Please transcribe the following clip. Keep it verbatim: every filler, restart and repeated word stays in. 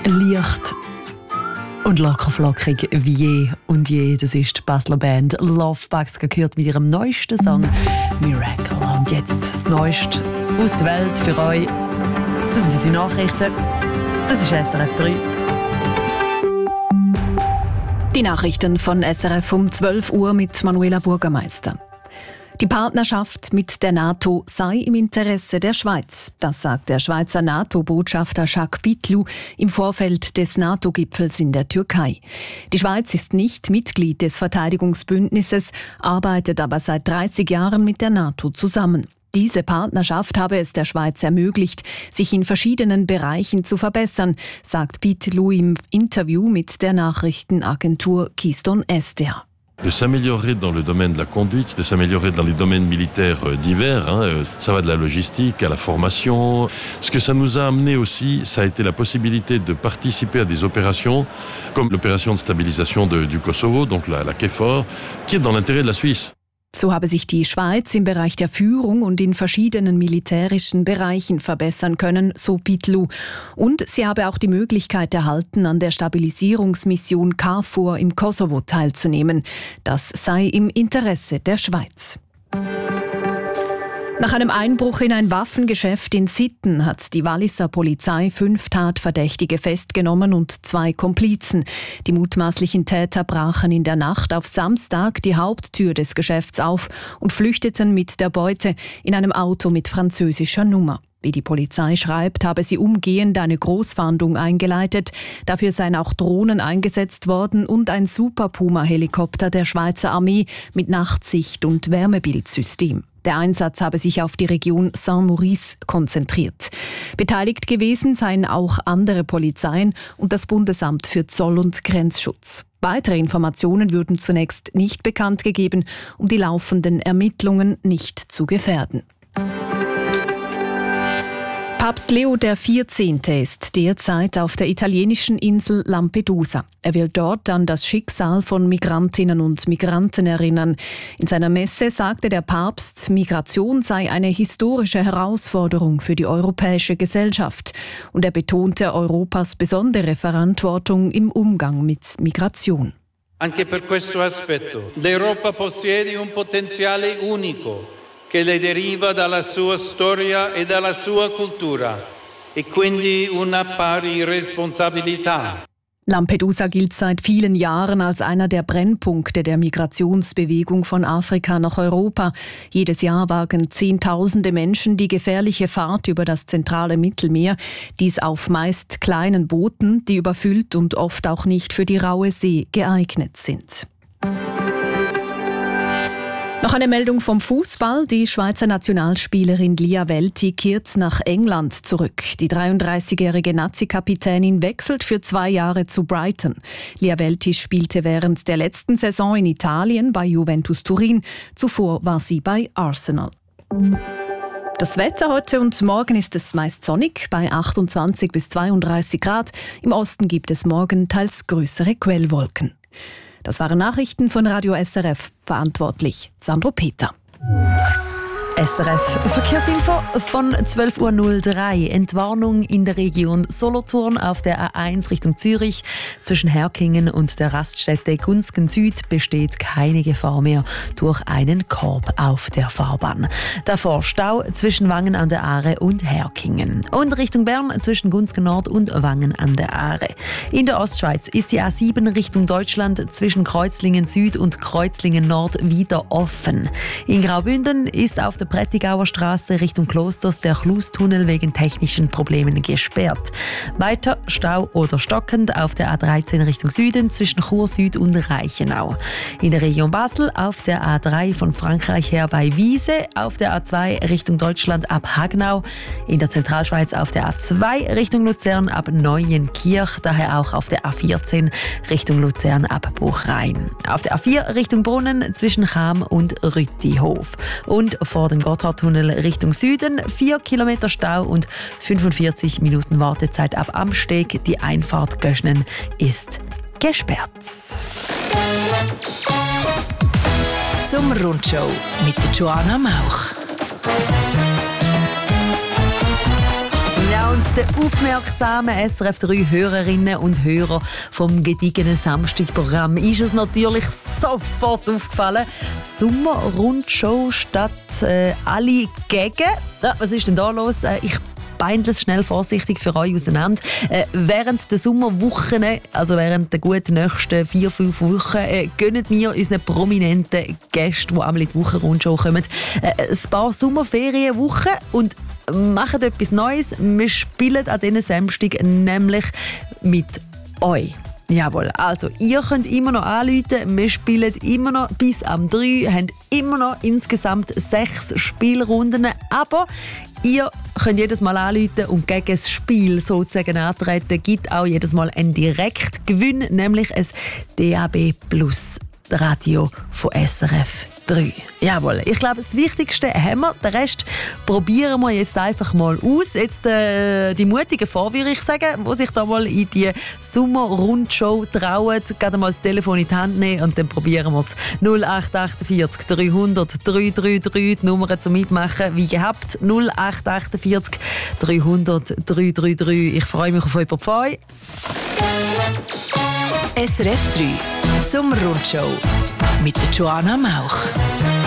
Licht und lockerflockig wie je und je. Das ist die Basler Band Lovebugs, gehört mit ihrem neuesten Song Miracle. Und jetzt das Neueste aus der Welt für euch. Das sind unsere Nachrichten. Das ist S R F drei. Die Nachrichten von S R F um zwölf Uhr mit Manuela Bürgermeister. Die Partnerschaft mit der NATO sei im Interesse der Schweiz. Das sagt der Schweizer NATO-Botschafter Jacques Pitlou im Vorfeld des NATO-Gipfels in der Türkei. Die Schweiz ist nicht Mitglied des Verteidigungsbündnisses, arbeitet aber seit dreißig Jahren mit der NATO zusammen. Diese Partnerschaft habe es der Schweiz ermöglicht, sich in verschiedenen Bereichen zu verbessern, sagt Pitlou im Interview mit der Nachrichtenagentur Keystone S D A. De s'améliorer dans le domaine de la conduite, de s'améliorer dans les domaines militaires divers. Hein. Ça va de la logistique à la formation. Ce que ça nous a amené aussi, ça a été la possibilité de participer à des opérations comme l'opération de stabilisation de, du Kosovo, donc la, la KFOR, qui est dans l'intérêt de la Suisse. So habe sich die Schweiz im Bereich der Führung und in verschiedenen militärischen Bereichen verbessern können, so Pitlou. Und sie habe auch die Möglichkeit erhalten, an der Stabilisierungsmission KFOR im Kosovo teilzunehmen. Das sei im Interesse der Schweiz. Nach einem Einbruch in ein Waffengeschäft in Sitten hat die Walliser Polizei fünf Tatverdächtige festgenommen und zwei Komplizen. Die mutmaßlichen Täter brachen in der Nacht auf Samstag die Haupttür des Geschäfts auf und flüchteten mit der Beute in einem Auto mit französischer Nummer. Wie die Polizei schreibt, habe sie umgehend eine Großfahndung eingeleitet. Dafür seien auch Drohnen eingesetzt worden und ein Super Puma-Helikopter der Schweizer Armee mit Nachtsicht und Wärmebildsystem. Der Einsatz habe sich auf die Region Saint-Maurice konzentriert. Beteiligt gewesen seien auch andere Polizeien und das Bundesamt für Zoll- und Grenzschutz. Weitere Informationen würden zunächst nicht bekannt gegeben, um die laufenden Ermittlungen nicht zu gefährden. Papst Leo der vierzehnte ist derzeit auf der italienischen Insel Lampedusa. Er will dort an das Schicksal von Migrantinnen und Migranten erinnern. In seiner Messe sagte der Papst, Migration sei eine historische Herausforderung für die europäische Gesellschaft. Und er betonte Europas besondere Verantwortung im Umgang mit Migration. Anche per questo aspetto, l'Europa possiede un potenziale unico, che le deriva dalla sua storia e dalla sua cultura e quindi una pari responsabilità. Lampedusa gilt seit vielen Jahren als einer der Brennpunkte der Migrationsbewegung von Afrika nach Europa. Jedes Jahr wagen Zehntausende Menschen die gefährliche Fahrt über das zentrale Mittelmeer, dies auf meist kleinen Booten, die überfüllt und oft auch nicht für die raue See geeignet sind. Noch eine Meldung vom Fußball. Die Schweizer Nationalspielerin Lia Welti kehrt nach England zurück. Die dreiunddreißigjährige Nazi-Kapitänin wechselt für zwei Jahre zu Brighton. Lia Welti spielte während der letzten Saison in Italien bei Juventus Turin. Zuvor war sie bei Arsenal. Das Wetter heute und morgen ist es meist sonnig, bei achtundzwanzig bis zweiunddreißig Grad. Im Osten gibt es morgen teils größere Quellwolken. Das waren Nachrichten von Radio S R F, verantwortlich Sandro Peter. S R F Verkehrsinfo von zwölf Uhr null drei. Entwarnung in der Region Solothurn auf der A eins Richtung Zürich. Zwischen Herkingen und der Raststätte Gunzgen Süd besteht keine Gefahr mehr durch einen Korb auf der Fahrbahn. Davor Stau zwischen Wangen an der Aare und Herkingen. Und Richtung Bern zwischen Gunzgen Nord und Wangen an der Aare. In der Ostschweiz ist die A sieben Richtung Deutschland zwischen Kreuzlingen Süd und Kreuzlingen Nord wieder offen. In Graubünden ist auf der Prättigauer Straße Richtung Klosters der Chlustunnel wegen technischen Problemen gesperrt. Weiter Stau oder stockend auf der A dreizehn Richtung Süden zwischen Chur Süd und Reichenau. In der Region Basel auf der A drei von Frankreich her bei Wiese, auf der A zwei Richtung Deutschland ab Hagnau, in der Zentralschweiz auf der A zwei Richtung Luzern ab Neuenkirch, daher auch auf der A vierzehn Richtung Luzern ab Buchrein. Auf der A vier Richtung Brunnen zwischen Cham und Rüttihof. Und vor dem Gotthardtunnel Richtung Süden, vier Kilometer Stau und fünfundvierzig Minuten Wartezeit ab Amsteg. Die Einfahrt Göschnen ist gesperrt. Sommerrundshow mit Joanna Mauch. Ja, und den aufmerksamen S R F drei Hörerinnen und Hörer vom gediegenen Samstagprogramm ist es natürlich sofort aufgefallen. Sommerrundshow statt äh, alle gegen. Ja, was ist denn da los? Äh, ich beindle es schnell vorsichtig für euch auseinander. Äh, während der Sommerwochen, also während der guten nächsten vier, fünf Wochen, äh, gönnen wir unseren prominenten Gästen, die einmal in die Wochenrundshow kommen, äh, ein paar Sommerferienwochen und machen etwas Neues. Wir spielen an diesen Samstag nämlich mit euch. Jawohl, also ihr könnt immer noch anrufen, wir spielen immer noch bis am drei, haben immer noch insgesamt sechs Spielrunden, aber ihr könnt jedes Mal anrufen und gegen das Spiel sozusagen antreten, gibt auch jedes Mal einen Direktgewinn, nämlich ein D A B Plus Radio von S R F drei. Jawohl, ich glaube, das Wichtigste haben wir. Den Rest probieren wir jetzt einfach mal aus. Jetzt äh, die mutigen Vor, würde ich sagen, die sich da mal in die Sommerrundshow trauen, gerade mal das Telefon in die Hand nehmen und dann probieren wir es. null acht vier acht dreihundert dreihundertdreiunddreißig, die Nummer zum Mitmachen, wie gehabt. null acht vier acht dreihundert dreihundertdreiunddreißig. Ich freue mich auf euch von euch. S R F drei Sommerrundshow mit der Joanna Mauch.